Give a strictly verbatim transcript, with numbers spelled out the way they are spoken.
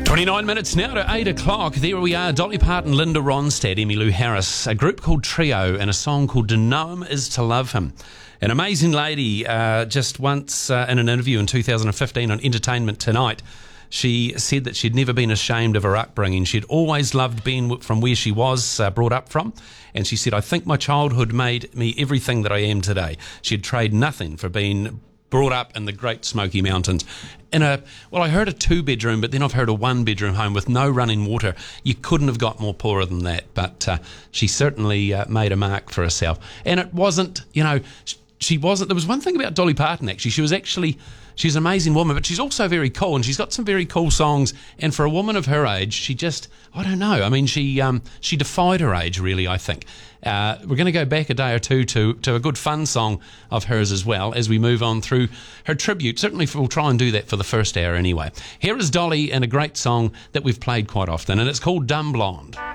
twenty-nine minutes now to eight o'clock. There we are. Dolly Parton, Linda Ronstadt, Emmylou Harris, a group called Trio, and a song called To Know Him Is To Love Him. An amazing lady, uh, just once uh, in an interview in two thousand fifteen on Entertainment Tonight, she said that she'd never been ashamed of her upbringing. She'd always loved being from where she was uh, brought up from. And she said, I think my childhood made me everything that I am today. She'd trade nothing for being brought up in the Great Smoky Mountains. In a, well, I heard a two-bedroom, but then I've heard a one-bedroom home with no running water. You couldn't have got more poorer than that. But uh, she certainly uh, made a mark for herself. And it wasn't, you know, she wasn't, there was one thing about Dolly Parton, actually. She was actually, she's an amazing woman, but she's also very cool, and she's got some very cool songs. And for a woman of her age, she just, I don't know, I mean, she um, she defied her age, really, I think. Uh, we're going to go back a day or two to, to a good fun song of hers as well as we move on through her tribute. Certainly we'll try and do that for the first hour anyway. Here is Dolly and a great song that we've played quite often, and it's called Dumb Blonde.